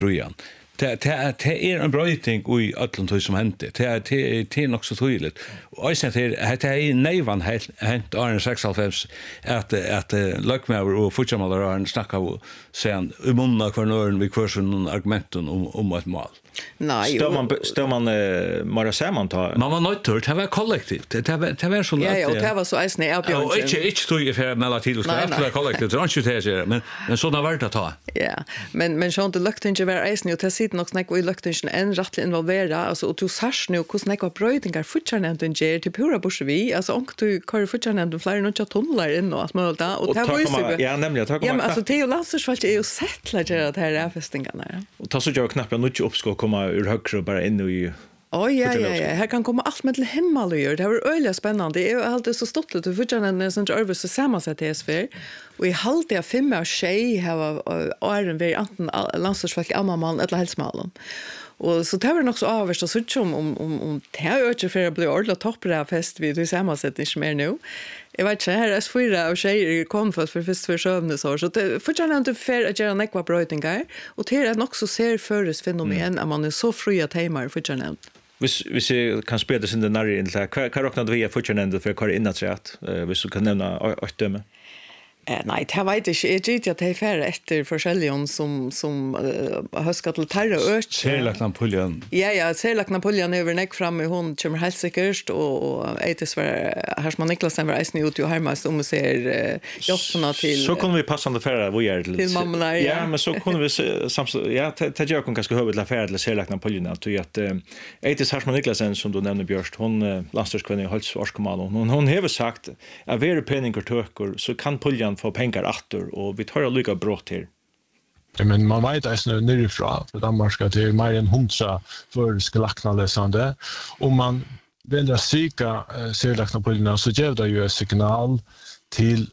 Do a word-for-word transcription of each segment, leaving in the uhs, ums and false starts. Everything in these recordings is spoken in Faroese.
Brian. Det det det är en brötning i allt som hände. Det det det är nog så tydligt. Och sen det det är nejvan hänt Arne sexhundrafem att att Luckmauer och Futchamalaren snackar sen i munnen kvar nörn vi kursen argumenten om om ett mål. Nej. Står man står man Mara Samman ta. Man var nöjt det var kollektivt. Det var det var så lätt. Ja, och det var så äsne är björn. Och inte inte tror jag för mellan till och så efter kollektivt. Det var inte det så men men såna vart att ta. Ja. Men men så inte lukt inte var äsne och det sitter nog snack och i lukten en rättligt involverad alltså och du särs nu hur snacka brödingar futcharnent och ger till pura bushvi alltså om du kör futcharnent och flyr något tunnlar in och allt möjligt och det var ju ja nämligen ta ja men alltså Theo Lansersfalt är ju sett lägger att här är festingarna och ta så jag knappt något uppskå komma ur högre bara in i Oj ja ja ja här kan komma allt med till himmel och gör det var öliga spännande det är alltid så stort att futcharnent sånt över så sammansatt är sfär och i halt jag fem och tjej har åren vi anten Lansersfalt amman eller hälsmalen. Och så det var nog så avvärst så som om om om det är ju för att bli ordla toppra fest vi du samma sätt inte mer nu. Jag vet inte här är fyra och tjejer kom för för först för sövne så så det fortfarande inte för att göra nekva brötingar och det är också ser förres fenomen att man är så fria timmar fortfarande. Hvis hvis jeg kan spela sin den närre in där kan räkna det vi fortfarande för kvar inåt rätt. Hvis du kan nämna ett döme. Eh, nej, det vet jag inte. Jag tycker att det är färre efter försäljning som, som uh, höskat till terra och ökt. Serlak Napoleon. Ja, ja, Serlak Napoleon över näck fram i hon kommer helt säkert och Eitis var Hersman Niklasen var eisen ut och härmast om och ser uh, jobbarna till... Så kunde vi passande färre vad gör det? Till mammorna, ja. Ja, men så kunde vi samtidigt... Ja, det gör jag ganska högt till färre till Serlak Napoleon. Att uh, Eitis Hersman Niklasen som du nämnde Björst, hon uh, landstörskvinna i Holtsvarskomalen. Hon, hon har sagt att vi är penningar tökor så kan Poljan få pengar åter och vi tar lika brott här. Ja, men man vet att det är nerifrån för Danmark ska till mer än hundra för skelakna läsande. Om man väljer syka uh, serlakna polina så ger det ju en signal till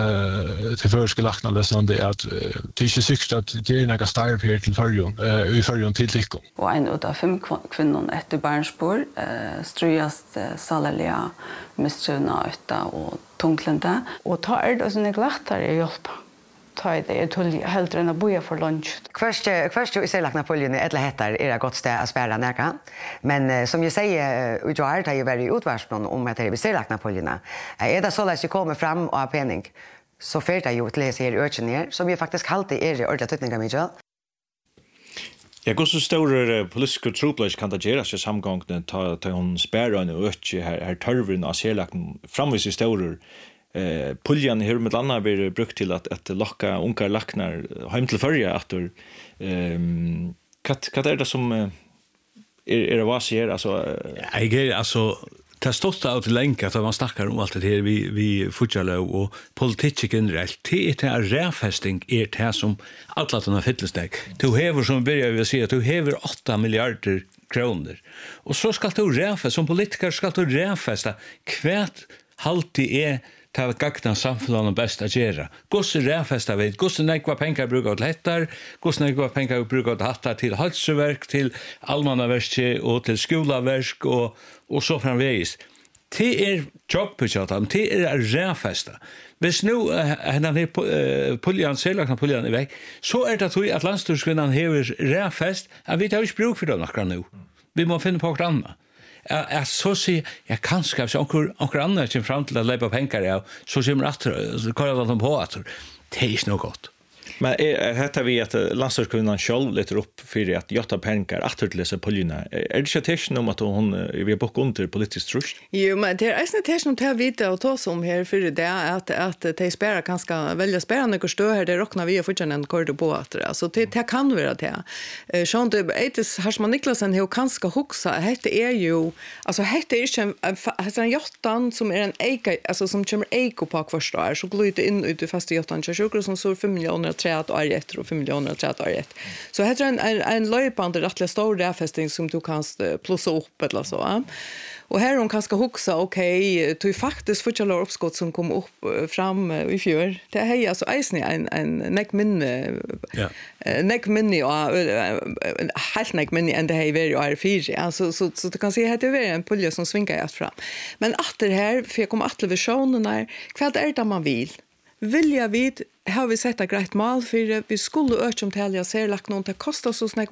uh, till för skelakna läsande att uh, det är inte säkert att det är några starv här till förjon uh, i förjon till Tikon. Och en av fem kvinnor efter barnspår uh, ströjast uh, salalia mistruna utta och tunglende. Och ta är det sån glattare hjälp. Ta det är tull helt än att boja för lunch. Först först i Serlak Napoleon eller heter är det gott stä att spela näka. Men uh, som jag säger ut jag har ju varit utvarsman om att det är Serlak Napoleon. Är det så att det kommer fram och har penning så för det ju att läsa er öchen ner som ju faktiskt alltid är det ordentligt tutningar Mikael. Jag går så stora politiska trubbels kan det göra sig samgången ta ta hon spärra och öch här här törven av Serlak framvis i stora eh puljan här med landa blir brukt till att att locka unga lacknar hem till förja efter ehm kat kat är det som är är det vad säger alltså jag är alltså det stått ut länge att man snackar om allt det här vi vi fortsätter och politik generellt det är räfästing är det som alla såna fyllesteg du häver som börjar vi säga att du häver åtta miljarder kronor och så ska du räfä som politiker ska du räfästa kvärt halt det är ta gagna samfunnet bäst att göra. Gosse räfästa vet, gosse nekva pengar brukar till hettar, gosse nekva pengar brukar till hatta till halsverk, till allmannaverk och till skolaverk och och så framvägs. Det är jobbputchatam, det är räfästa. Hvis nu han har Poljan Serlak Poljan i väg, så är det att att landstyrkvinnan har räfäst, att vi tar ju bruk för det några nu. Vi måste finna på något annat. Jag jag så ser jag kanske så onkel onkel andra som fram till att lägga pengar ja så ser man att så kallar de på att det är nog gott. Men är heter vi att landslagskunnan själv letar upp för att göra pengar att till Polina. Är det inte om att hon vi på under politiskt trust? Jo, men det är inte det som tar vita och ta som här för det att att det spärrar ganska välja spärrande och stå här det rocknar vi fortfarande en kort på att alltså det det kan vara det. Eh Jean de Eitis Hersman Niklasen har ganska huxa det är ju alltså det är inte en jottan som är en eka alltså som kommer eko på kvarstår så glöjt in ut i fasta jottan så som så fem miljoner träd och rätt och fem miljoner träd och rätt. Så heter en en, en löpande rättligt stor räfästing som du kan plussa upp eller så. Och här hon kanske huxa okej, okay, du faktiskt fortsätter uppskott som kom upp fram i fjör. Det är ju alltså isen en en neck minne. Ja. Neck minne och helt neck minne ända här i är fyra. Alltså så så du kan se att det är en pulja som svingar fram. Men att det här för jag kommer att visionen där, vad är det man vill? Vilja vid har vi sett ett grejt mål för vi skulle öka om till jag ser lagt någon det kostar så snägt